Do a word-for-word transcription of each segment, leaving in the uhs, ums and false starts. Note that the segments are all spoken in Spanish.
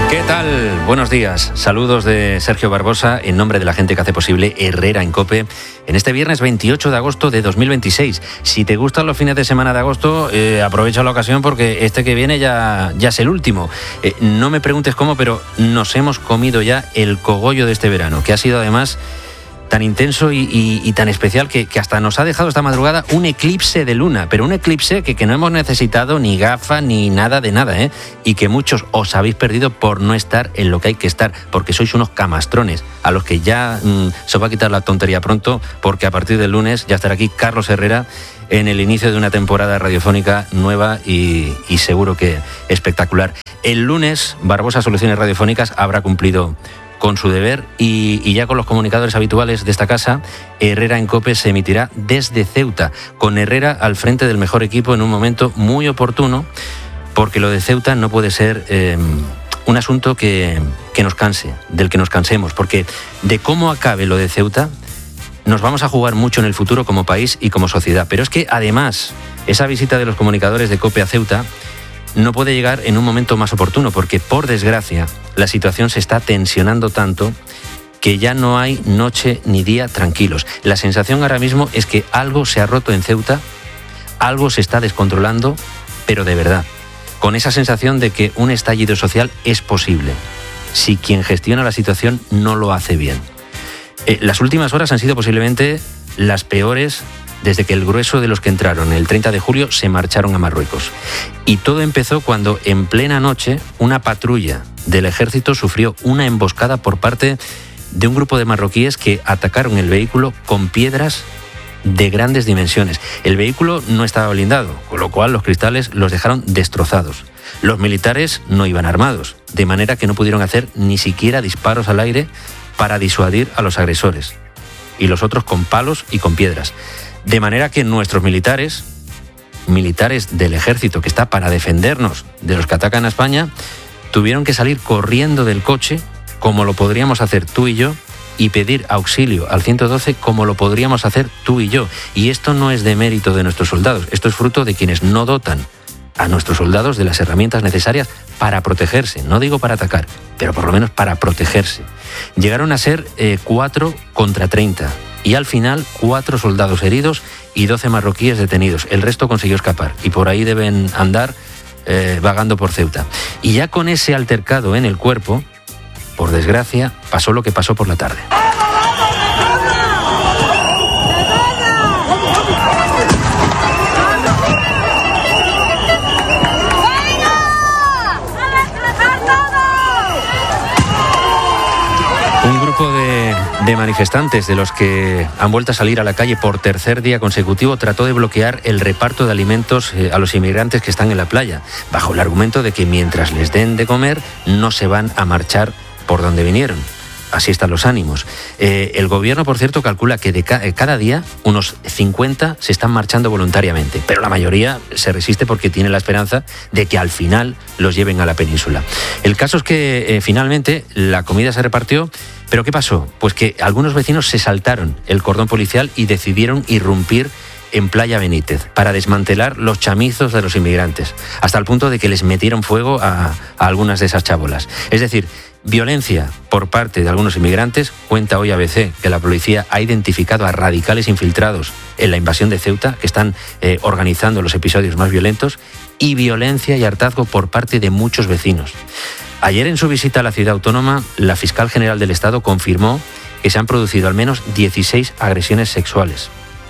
¿Qué tal? Buenos días. Saludos de Sergio Barbosa en nombre de la gente que hace posible Herrera en COPE en este viernes veintiocho de agosto de dos mil veintiséis. Si te gustan los fines de semana de agosto, eh, aprovecha la ocasión porque este que viene ya, ya es el último. Eh, no me preguntes cómo, pero nos hemos comido ya el cogollo de este verano, que ha sido además tan intenso y, y, y tan especial que, que hasta nos ha dejado esta madrugada un eclipse de luna, pero un eclipse que, que no hemos necesitado ni gafa ni nada de nada, ¿eh? Y que muchos os habéis perdido por no estar en lo que hay que estar, porque sois unos camastrones a los que ya mmm, se os va a quitar la tontería pronto, porque a partir del lunes ya estará aquí Carlos Herrera en el inicio de una temporada radiofónica nueva y, y seguro que espectacular. El lunes Barbosa Soluciones Radiofónicas habrá cumplido con su deber y, y ya con los comunicadores habituales de esta casa, Herrera en COPE se emitirá desde Ceuta, con Herrera al frente del mejor equipo en un momento muy oportuno, porque lo de Ceuta no puede ser eh, un asunto que, que nos canse, del que nos cansemos, porque de cómo acabe lo de Ceuta nos vamos a jugar mucho en el futuro como país y como sociedad. Pero es que además esa visita de los comunicadores de COPE a Ceuta no puede llegar en un momento más oportuno, porque por desgracia la situación se está tensionando tanto que ya no hay noche ni día tranquilos. La sensación ahora mismo es que algo se ha roto en Ceuta, algo se está descontrolando, pero de verdad, con esa sensación de que un estallido social es posible, si quien gestiona la situación no lo hace bien. Eh, las últimas horas han sido posiblemente las peores desde que el grueso de los que entraron el treinta de julio se marcharon a Marruecos. Y todo empezó cuando en plena noche una patrulla del ejército sufrió una emboscada por parte de un grupo de marroquíes que atacaron el vehículo con piedras de grandes dimensiones. El vehículo no estaba blindado, con lo cual los cristales los dejaron destrozados. Los militares no iban armados, de manera que no pudieron hacer ni siquiera disparos al aire para disuadir a los agresores. Y los otros con palos y con piedras. De manera que nuestros militares, militares del ejército que está para defendernos de los que atacan a España, tuvieron que salir corriendo del coche, como lo podríamos hacer tú y yo, y pedir auxilio al ciento doce como lo podríamos hacer tú y yo. Y esto no es de mérito de nuestros soldados, esto es fruto de quienes no dotan a nuestros soldados de las herramientas necesarias para protegerse. No digo para atacar, pero por lo menos para protegerse. Llegaron a ser eh, cuatro contra treinta. Y al final, cuatro soldados heridos y doce marroquíes detenidos. El resto consiguió escapar y por ahí deben andar eh, vagando por Ceuta. Y ya con ese altercado en el cuerpo, por desgracia, pasó lo que pasó por la tarde. Un grupo de, de manifestantes, de los que han vuelto a salir a la calle por tercer día consecutivo, trató de bloquear el reparto de alimentos a los inmigrantes que están en la playa, bajo el argumento de que mientras les den de comer no se van a marchar por donde vinieron. Así están los ánimos. Eh, el gobierno, por cierto, calcula que de ca- cada día unos cincuenta se están marchando voluntariamente, pero la mayoría se resiste porque tiene la esperanza de que al final los lleven a la península. El caso es que eh, finalmente la comida se repartió, pero ¿qué pasó? Pues que algunos vecinos se saltaron el cordón policial y decidieron irrumpir en Playa Benítez para desmantelar los chamizos de los inmigrantes, hasta el punto de que les metieron fuego a, a algunas de esas chabolas. Es decir, violencia por parte de algunos inmigrantes. Cuenta hoy A B C que la policía ha identificado a radicales infiltrados en la invasión de Ceuta que están eh, organizando los episodios más violentos, y violencia y hartazgo por parte de muchos vecinos. Ayer, en su visita a la ciudad autónoma, la fiscal general del Estado confirmó que se han producido al menos dieciséis agresiones sexuales.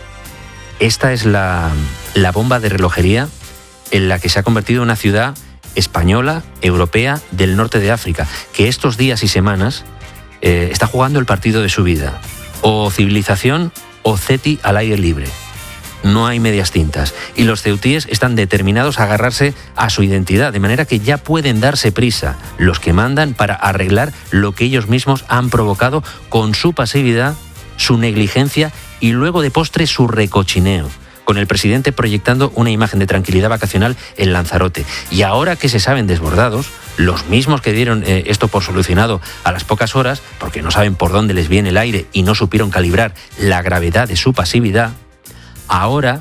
Esta es la, la bomba de relojería en la que se ha convertido una ciudad española, europea, del norte de África, que estos días y semanas eh, está jugando el partido de su vida. O civilización o ceti al aire libre. No hay medias tintas. Y los ceutíes están determinados a agarrarse a su identidad, de manera que ya pueden darse prisa los que mandan para arreglar lo que ellos mismos han provocado con su pasividad, su negligencia y luego de postre su recochineo, con el presidente proyectando una imagen de tranquilidad vacacional en Lanzarote. Y ahora que se saben desbordados, los mismos que dieron eh, esto por solucionado a las pocas horas, porque no saben por dónde les viene el aire y no supieron calibrar la gravedad de su pasividad, ahora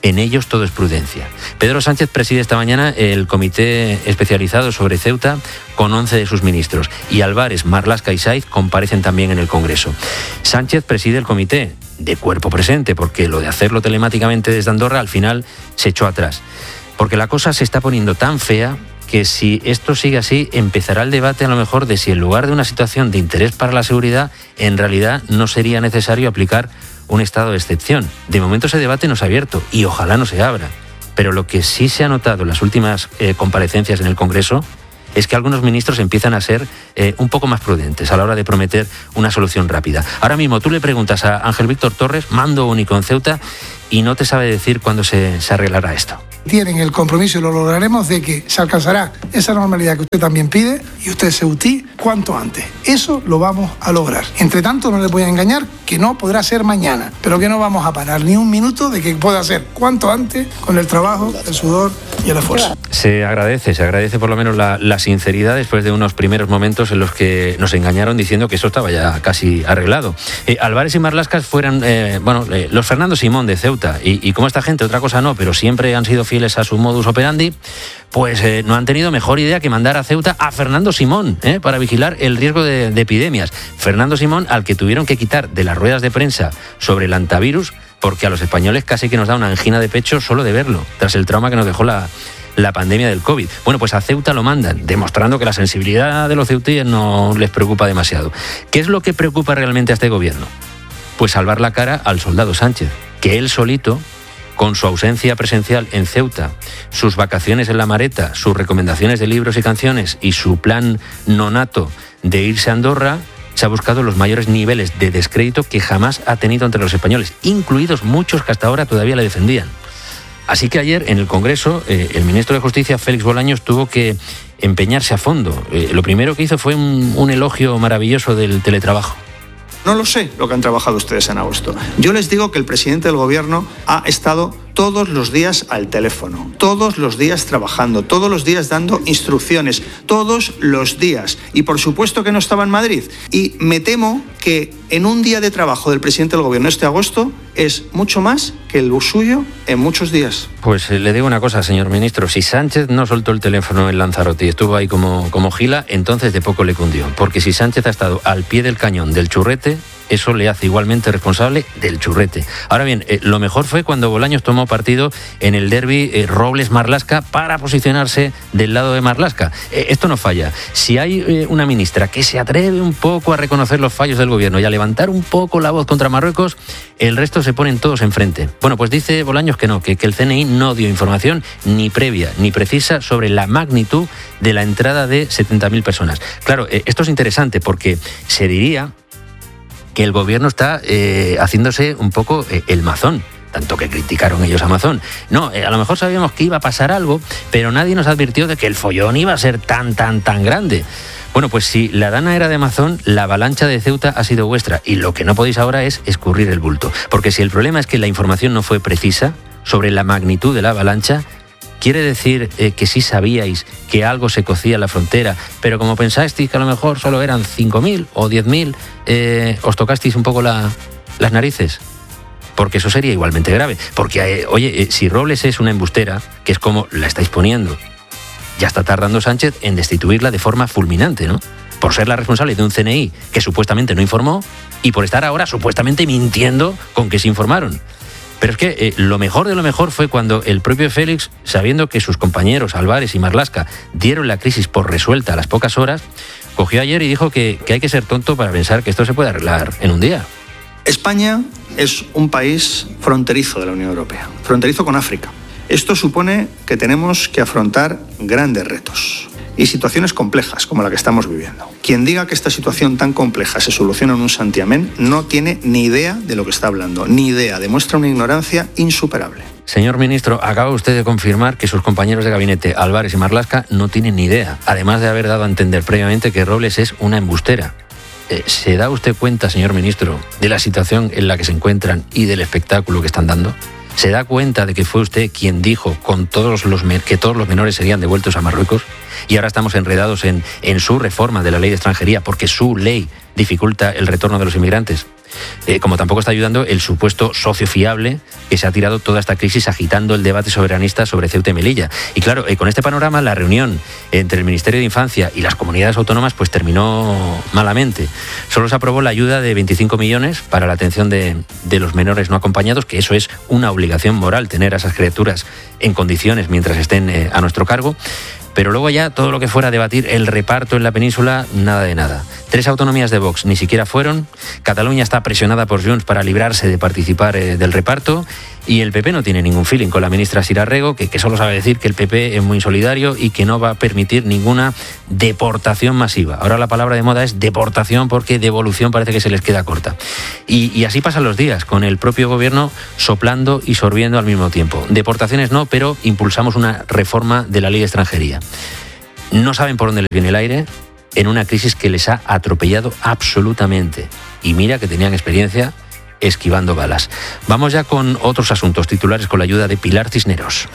En ellos todo es prudencia. Pedro Sánchez preside esta mañana el comité especializado sobre Ceuta con once de sus ministros. Y Álvarez, Marlaska y Saiz comparecen también en el Congreso. Sánchez preside el comité de cuerpo presente, porque lo de hacerlo telemáticamente desde Andorra al final se echó atrás. Porque la cosa se está poniendo tan fea que si esto sigue así, empezará el debate a lo mejor de si en lugar de una situación de interés para la seguridad, en realidad no sería necesario aplicar un estado de excepción. De momento ese debate no se ha abierto y ojalá no se abra. Pero lo que sí se ha notado en las últimas eh, comparecencias en el Congreso es que algunos ministros empiezan a ser eh, un poco más prudentes a la hora de prometer una solución rápida. Ahora mismo tú le preguntas a Ángel Víctor Torres, mando único en Ceuta, y no te sabe decir cuándo se, se arreglará esto. Tienen el compromiso, y lo lograremos, de que se alcanzará esa normalidad que usted también pide y usted ceutí cuanto antes. Eso lo vamos a lograr. Entre tanto, no le voy a engañar que no podrá ser mañana, pero que no vamos a parar ni un minuto de que pueda ser cuanto antes con el trabajo, el sudor y el esfuerzo. Se agradece, se agradece por lo menos la, la sinceridad después de unos primeros momentos en los que nos engañaron diciendo que eso estaba ya casi arreglado. Eh, Álvarez y Marlaskas fueran, eh, bueno, eh, los Fernando Simón de Ceuta, y, y como esta gente, otra cosa no, pero siempre han sido fieles a su modus operandi, pues eh, no han tenido mejor idea que mandar a Ceuta a Fernando Simón eh, para vigilar el riesgo de, de epidemias. Fernando Simón, al que tuvieron que quitar de las ruedas de prensa sobre el antivirus, porque a los españoles casi que nos da una angina de pecho solo de verlo, tras el trauma que nos dejó la, la pandemia del COVID. Bueno, pues a Ceuta lo mandan, demostrando que la sensibilidad de los ceutíes no les preocupa demasiado. ¿Qué es lo que preocupa realmente a este gobierno? Pues salvar la cara al soldado Sánchez, que él solito, con su ausencia presencial en Ceuta, sus vacaciones en La Mareta, sus recomendaciones de libros y canciones y su plan nonato de irse a Andorra, se ha buscado los mayores niveles de descrédito que jamás ha tenido entre los españoles, incluidos muchos que hasta ahora todavía le defendían. Así que ayer en el Congreso eh, el ministro de Justicia, Félix Bolaños, tuvo que empeñarse a fondo. Eh, lo primero que hizo fue un, un elogio maravilloso del teletrabajo. No lo sé lo que han trabajado ustedes en agosto. Yo les digo que el presidente del gobierno ha estado todos los días al teléfono, todos los días trabajando, todos los días dando instrucciones, todos los días. Y por supuesto que no estaba en Madrid. Y me temo que en un día de trabajo del presidente del gobierno este agosto es mucho más que el suyo en muchos días. Pues le digo una cosa, señor ministro, si Sánchez no soltó el teléfono en Lanzarote y estuvo ahí como, como gila, entonces de poco le cundió. Porque si Sánchez ha estado al pie del cañón del churrete, eso le hace igualmente responsable del churrete. Ahora bien, eh, lo mejor fue cuando Bolaños tomó partido en el derbi eh, Robles-Marlaska para posicionarse del lado de Marlaska. Eh, esto no falla. Si hay eh, una ministra que se atreve un poco a reconocer los fallos del gobierno y a levantar un poco la voz contra Marruecos, el resto se ponen todos enfrente. Bueno, pues dice Bolaños que no, que, que el C N I no dio información ni previa ni precisa sobre la magnitud de la entrada de setenta mil personas. Claro, eh, esto es interesante porque se diría que el gobierno está eh, haciéndose un poco eh, el mazón, tanto que criticaron ellos a Mazón. No, eh, a lo mejor sabíamos que iba a pasar algo, pero nadie nos advirtió de que el follón iba a ser tan, tan, tan grande. Bueno, pues si la dana era de Mazón, la avalancha de Ceuta ha sido vuestra, y lo que no podéis ahora es escurrir el bulto. Porque si el problema es que la información no fue precisa sobre la magnitud de la avalancha, ¿quiere decir eh, que sí sabíais que algo se cocía en la frontera, pero como pensasteis que a lo mejor solo eran cinco mil o diez mil, eh, os tocasteis un poco la, las narices? Porque eso sería igualmente grave. Porque, eh, oye, eh, si Robles es una embustera, que es como la estáis poniendo, ya está tardando Sánchez en destituirla de forma fulminante, ¿no? Por ser la responsable de un C N I que supuestamente no informó y por estar ahora supuestamente mintiendo con que se informaron. Pero es que eh, lo mejor de lo mejor fue cuando el propio Félix, sabiendo que sus compañeros Álvarez y Marlaska dieron la crisis por resuelta a las pocas horas, cogió ayer y dijo que, que hay que ser tonto para pensar que esto se puede arreglar en un día. España es un país fronterizo de la Unión Europea, fronterizo con África. Esto supone que tenemos que afrontar grandes retos y situaciones complejas como la que estamos viviendo. Quien diga que esta situación tan compleja se soluciona en un santiamén no tiene ni idea de lo que está hablando, ni idea, demuestra una ignorancia insuperable. Señor ministro, acaba usted de confirmar que sus compañeros de gabinete, Álvarez y Marlaska, no tienen ni idea, además de haber dado a entender previamente que Robles es una embustera. Eh, ¿Se da usted cuenta, señor ministro, de la situación en la que se encuentran y del espectáculo que están dando? ¿Se da cuenta de que fue usted quien dijo con todos los que todos los menores serían devueltos a Marruecos? y ahora estamos enredados en, en su reforma de la ley de extranjería, porque su ley dificulta el retorno de los inmigrantes. Eh, como tampoco está ayudando el supuesto socio fiable que se ha tirado toda esta crisis agitando el debate soberanista sobre Ceuta y Melilla. Y claro, eh, con este panorama, la reunión entre el Ministerio de Infancia y las comunidades autónomas pues terminó malamente. Solo se aprobó la ayuda de veinticinco millones para la atención de, de los menores no acompañados, que eso es una obligación moral, tener a esas criaturas en condiciones mientras estén eh, a nuestro cargo. Pero luego ya todo lo que fuera a debatir el reparto en la península, nada de nada. Tres autonomías de Vox ni siquiera fueron. Cataluña está presionada por Junts para librarse de participar eh, del reparto. Y el P P no tiene ningún feeling con la ministra Sira Rego, que, que solo sabe decir que el P P es muy solidario y que no va a permitir ninguna deportación masiva. Ahora la palabra de moda es deportación, porque devolución parece que se les queda corta. Y, y así pasan los días, con el propio gobierno soplando y sorbiendo al mismo tiempo. Deportaciones no, pero impulsamos una reforma de la ley de extranjería. No saben por dónde les viene el aire en una crisis que les ha atropellado absolutamente. Y mira que tenían experiencia esquivando balas. Vamos ya con otros asuntos titulares con la ayuda de Pilar Cisneros.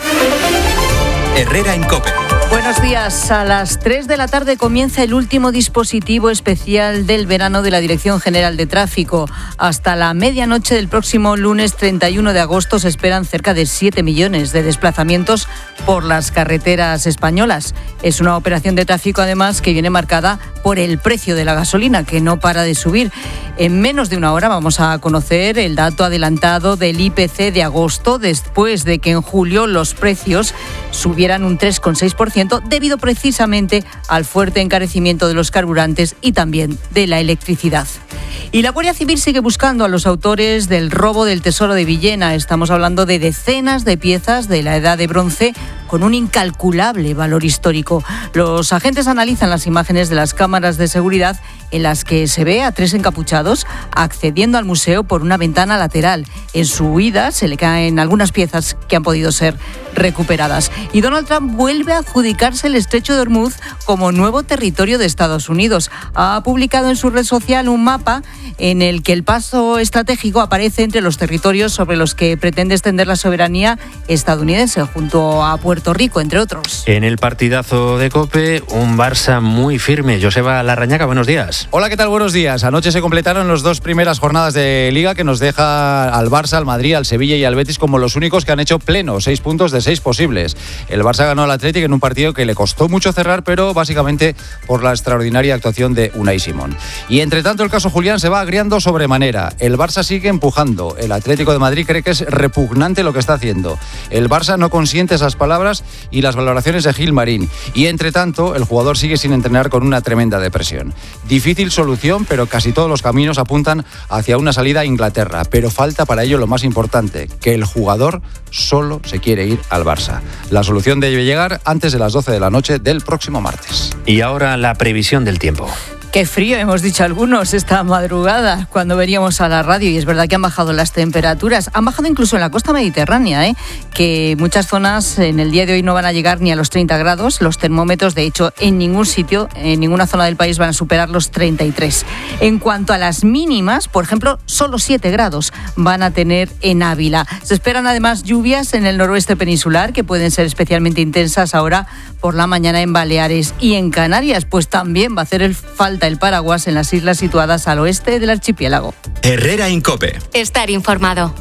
Herrera en COPE. Buenos días. A las tres de la tarde comienza el último dispositivo especial del verano de la Dirección General de Tráfico. Hasta la medianoche del próximo lunes treinta y uno de agosto se esperan cerca de siete millones de desplazamientos por las carreteras españolas. Es una operación de tráfico, además, que viene marcada por el precio de la gasolina, que no para de subir. En menos de una hora vamos a conocer el dato adelantado del I P C de agosto, después de que en julio los precios subieran un tres coma seis por ciento, debido precisamente al fuerte encarecimiento de los carburantes y también de la electricidad. Y la Guardia Civil sigue buscando a los autores del robo del Tesoro de Villena. Estamos hablando de decenas de piezas de la Edad de Bronce con un incalculable valor histórico. Los agentes analizan las imágenes de las cámaras de seguridad en las que se ve a tres encapuchados accediendo al museo por una ventana lateral. En su huida se le caen algunas piezas que han podido ser recuperadas. Y Donald Trump vuelve a adjudicarse el Estrecho de Hormuz como nuevo territorio de Estados Unidos. Ha publicado en su red social un mapa en el que el paso estratégico aparece entre los territorios sobre los que pretende extender la soberanía estadounidense, junto a Puerto Rico, entre otros. En el partidazo de COPE, un Barça muy firme. Joseba Larrañaga, buenos días. Hola, ¿qué tal? Buenos días. Anoche se completaron las dos primeras jornadas de Liga, que nos deja al Barça, al Madrid, al Sevilla y al Betis como los únicos que han hecho pleno, seis puntos de seis posibles. El Barça ganó al Atlético en un partido que le costó mucho cerrar, pero básicamente por la extraordinaria actuación de Unai Simón. Y entre tanto, el caso Julián se va agriando sobremanera. El Barça sigue empujando. El Atlético de Madrid cree que es repugnante lo que está haciendo. El Barça no consiente esas palabras y las valoraciones de Gil Marín. Y entre tanto, el jugador sigue sin entrenar con una tremenda depresión. Difícil solución, pero casi todos los caminos apuntan hacia una salida a Inglaterra. Pero falta para ello lo más importante, que el jugador solo se quiere ir al Barça. La solución debe llegar antes de las doce de la noche del próximo martes. Y ahora la previsión del tiempo. Qué frío, hemos dicho algunos, esta madrugada cuando veníamos a la radio, y es verdad que han bajado las temperaturas. Han bajado incluso en la costa mediterránea, ¿eh? Que muchas zonas en el día de hoy no van a llegar ni a los treinta grados. Los termómetros, de hecho, en ningún sitio, en ninguna zona del país van a superar los treinta y tres. En cuanto a las mínimas, por ejemplo, solo siete grados van a tener en Ávila. Se esperan además lluvias en el noroeste peninsular, que pueden ser especialmente intensas ahora por la mañana en Baleares y en Canarias, pues también va a hacer el falta el paraguas en las islas situadas al oeste del archipiélago. Herrera en COPE. Estar informado.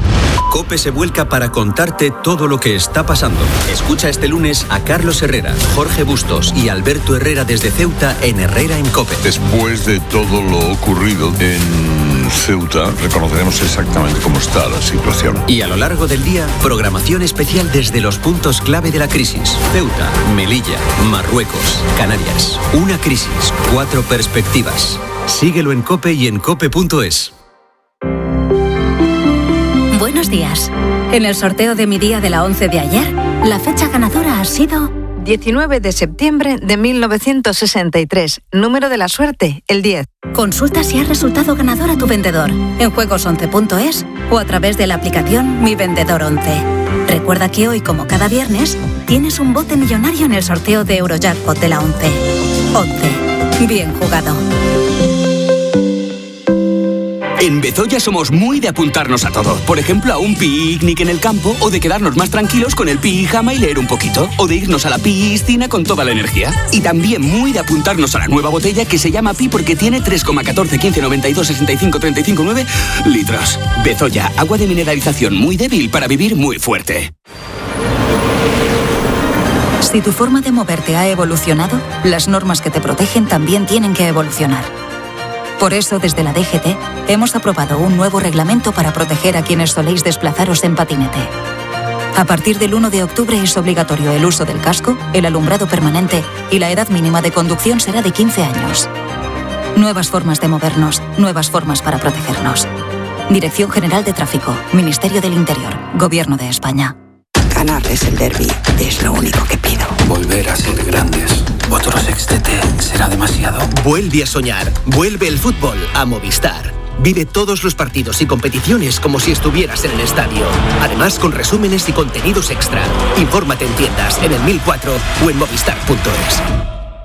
COPE se vuelca para contarte todo lo que está pasando. Escucha este lunes a Carlos Herrera, Jorge Bustos y Alberto Herrera desde Ceuta en Herrera en COPE. Después de todo lo ocurrido en Ceuta, reconoceremos exactamente cómo está la situación. Y a lo largo del día, programación especial desde los puntos clave de la crisis. Ceuta, Melilla, Marruecos, Canarias. Una crisis, cuatro perspectivas. Síguelo en COPE y en cope punto es. Buenos días. En el sorteo de mi día de la once de ayer, la fecha ganadora ha sido diecinueve de septiembre de mil novecientos sesenta y tres. Número de la suerte, el diez. Consulta si has resultado ganador a tu vendedor en juegos once punto es o a través de la aplicación Mi Vendedor once. Recuerda que hoy, como cada viernes, tienes un bote millonario en el sorteo de Eurojackpot de la once. once. Bien jugado. En Bezoya somos muy de apuntarnos a todo. Por ejemplo, a un picnic en el campo, o de quedarnos más tranquilos con el pijama y leer un poquito, o de irnos a la piscina con toda la energía. Y también muy de apuntarnos a la nueva botella que se llama Pi porque tiene tres coma catorce, quince, noventa y dos, sesenta y cinco, treinta y cinco, nueve litros. Bezoya, agua de mineralización muy débil para vivir muy fuerte. Si tu forma de moverte ha evolucionado, las normas que te protegen también tienen que evolucionar. Por eso, desde la D G T, hemos aprobado un nuevo reglamento para proteger a quienes soléis desplazaros en patinete. A partir del uno de octubre es obligatorio el uso del casco, el alumbrado permanente y la edad mínima de conducción será de quince años. Nuevas formas de movernos, nuevas formas para protegernos. Dirección General de Tráfico, Ministerio del Interior, Gobierno de España. Ganarles el derbi es lo único que pido. Volver a ser grandes. Otro sextete será demasiado. Vuelve a soñar. Vuelve el fútbol a Movistar. Vive todos los partidos y competiciones como si estuvieras en el estadio. Además, con resúmenes y contenidos extra. Infórmate en tiendas, en el mil cuatro o en movistar punto es.